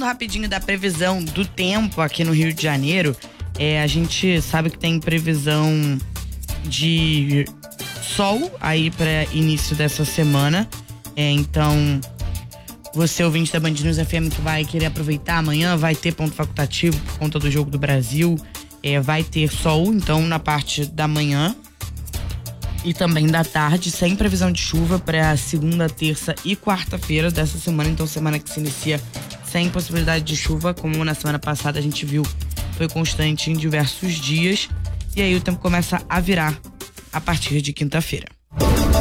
Falando rapidinho da previsão do tempo aqui no Rio de Janeiro, a gente sabe que tem previsão de sol aí para início dessa semana. Então, você ouvinte da Band News FM que vai querer aproveitar amanhã, vai ter ponto facultativo por conta do Jogo do Brasil. Vai ter sol, então, na parte da manhã e também da tarde, sem previsão de chuva para segunda, terça e quarta-feira dessa semana. Então, semana que se inicia sem possibilidade de chuva, como na semana passada a gente viu, foi constante em diversos dias. E aí o tempo começa a virar a partir de quinta-feira.